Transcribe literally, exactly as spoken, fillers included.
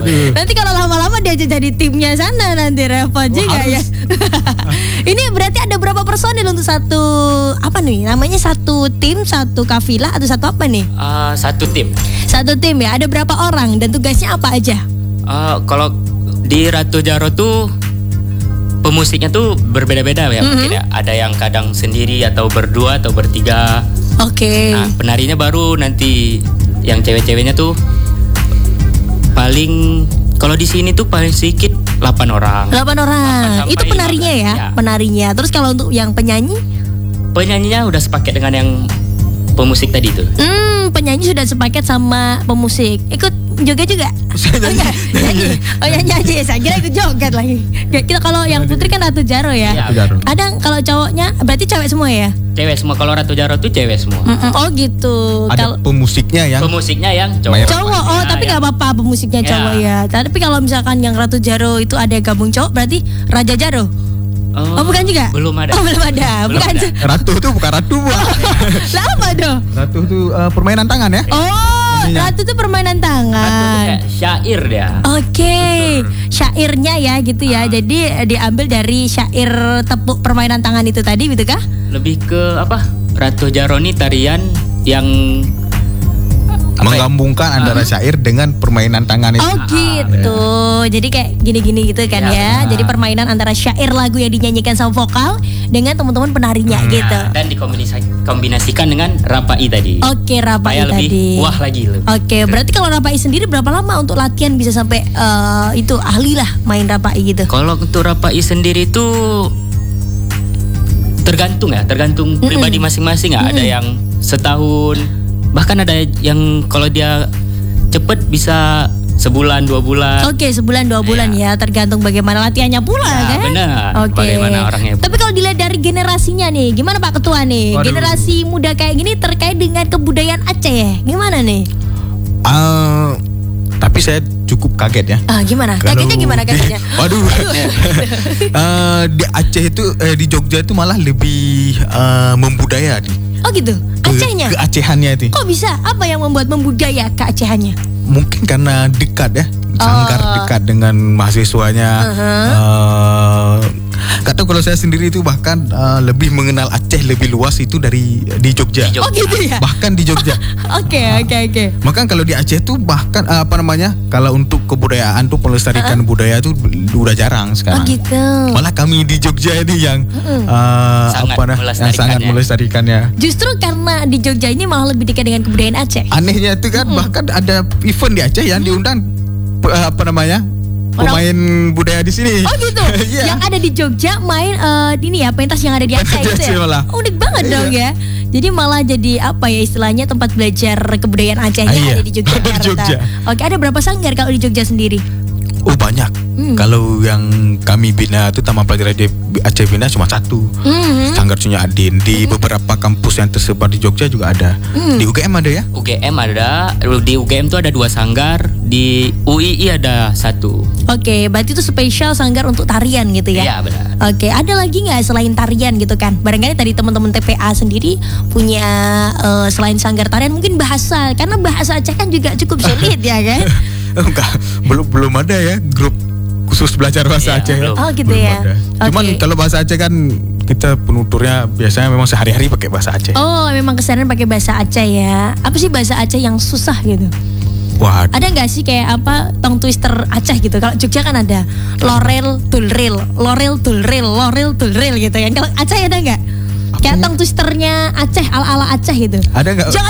Nanti kalau lama-lama dia jadi timnya sana nanti repot juga ya. Ini berarti ada berapa personil untuk satu apa nih? Namanya satu tim, satu kafilah atau satu apa nih? Uh, satu tim. Satu tim ya. Ada berapa orang dan tugasnya apa aja? Uh, kalau di Ratu Jaro tuh pemusiknya tuh berbeda-beda ya. Mm-hmm. Mungkin ya. Ada yang kadang sendiri atau berdua atau bertiga. Oke. Okay. Nah, penarinya baru nanti yang cewek-ceweknya tuh paling kalau di sini tuh paling sedikit delapan orang. delapan orang. Itu penarinya ya? ya, penarinya. Terus kalau untuk yang penyanyi? Penyanyinya udah sepaket dengan yang pemusik tadi tuh. Hmm, penyanyi sudah sepaket sama pemusik. Ikut joget juga? Saya nyanyi. Oh, nyanyi. Oh ya nyanyi. Saya kira ikut joget lagi. Kita kalau yang putri kan Ratu Jaro ya. ya. Ada kalau cowoknya berarti cewek semua ya? Cewek semua. Kalau Ratu Jaro tuh cewek semua. Mm-mm. Oh gitu. Ada Kal- pemusiknya yang pemusiknya yang cowok. Cowok. Oh tapi nggak ya. apa-apa pemusiknya ya. Cowok ya. Tapi kalau misalkan yang Ratu Jaro itu ada gabung cowok berarti Raja Jaro. Oh, oh bukan juga? Belum ada. Oh belum ada. Belum bukan. ada. Ratu tuh bukan ratu buat. Lah apa dong? Ratu tuh uh, permainan tangan ya. Oh, Ininya. Ratu tuh permainan tangan. Ratu tuh kayak syair dia. Oke, okay. Syairnya ya gitu ya. Ah. Jadi diambil dari syair tepuk permainan tangan itu tadi, gitu kah? Lebih ke apa? Ratu Jaro ini tarian yang menggabungkan ya? antara uh. syair dengan permainan tangan itu. Oh gitu. Ah, ya. Jadi kayak gini-gini gitu kan ya. ya. Jadi permainan antara syair lagu yang dinyanyikan sama vokal dengan teman-teman penarinya hmm. gitu. Dan dikombinasikan dengan rapai tadi. Oke, rapai Supaya tadi. Lebih wah lagi. Oke, berarti kalau rapai sendiri berapa lama untuk latihan bisa sampai uh, itu ahli lah main rapai gitu? Kalau untuk rapai sendiri itu tergantung ya, tergantung mm-mm. pribadi masing-masing ya. Ada yang setahun, bahkan ada yang kalau dia cepet bisa sebulan dua bulan. Oke, sebulan dua bulan ya, ya tergantung bagaimana latihannya pula ya, kan. Benar. Oke. Bagaimana orangnya. Tapi kalau dilihat dari generasinya nih, gimana Pak Ketua nih? Waduh. Generasi muda kayak gini terkait dengan kebudayaan Aceh ya, gimana nih? Uh, tapi saya cukup kaget ya. Ah, gimana? Kalau Kagetnya gimana kagetnya? Di, waduh. uh, di Aceh itu, eh, di Jogja itu malah lebih uh, membudaya di. Oh gitu. Acehnya? Ke, keacehannya itu. Kok bisa? Apa yang membuat membudaya keacehannya? Mungkin karena dekat ya, sanggar oh. dekat dengan mahasiswanya. Uh-huh. Uh, Gak tahu kalau saya sendiri itu bahkan uh, lebih mengenal Aceh lebih luas itu dari di Jogja. Oh gitu ya? Bahkan di Jogja. Oke oke oke. Maka kalau di Aceh tuh bahkan uh, apa namanya? Kalau untuk kebudayaan tuh melestarikan uh-huh. budaya tuh udah jarang sekarang. Oh gitu. Malah kami di Jogja ini yang uh-huh. uh, sangat apa nah, yang sangat melestarikannya. Justru karena di Jogja ini malah lebih dekat dengan kebudayaan Aceh. Anehnya itu kan uh-huh. bahkan ada event di Aceh yang uh-huh. diundang uh, apa namanya? Pemain Orang... budaya di sini. Oh gitu. yeah. Yang ada di Jogja main uh, ini ya pentas yang ada di Aceh gitu ya. Oh, unik banget dong ya. Jadi malah jadi apa ya istilahnya tempat belajar kebudayaan Acehnya ah, iya. ada di Yogyakarta. Jogja. Oke, ada berapa sanggar kalau di Jogja sendiri? Oh banyak. Hmm. Kalau yang kami bina itu Taman Pelajaran Aceh Bina cuma satu. Hmm. Sanggar Sunya Adin. Di hmm. beberapa kampus yang tersebar di Jogja juga ada. Hmm. Di U G M ada ya? U G M ada. Di U G M tuh ada dua sanggar. Di U I I ada satu. Oke, berarti itu spesial sanggar untuk tarian gitu ya? Iya benar. Oke, ada lagi nggak selain tarian gitu kan? Barangkali tadi teman-teman T P A sendiri punya uh, selain sanggar tarian mungkin bahasa. Karena bahasa Aceh kan juga cukup sulit ya kan? Enggak, belum belum ada ya grup khusus belajar bahasa ya, Aceh. Belum. Oh gitu belum ya. Ada. Cuman okay. kalau bahasa Aceh kan kita penuturnya biasanya memang sehari-hari pakai bahasa Aceh. Oh, memang keseharian pakai bahasa Aceh ya. Apa sih bahasa Aceh yang susah gitu? Wah. Ada nggak sih kayak apa tongue twister Aceh gitu? Kalau Jogja kan ada lorel tulril, lorel tulril, lorel tulril gitu ya. Kalau Aceh ada nggak? Kayak tongue twisternya Aceh ala-ala Aceh gitu. Ada nggak? Jangan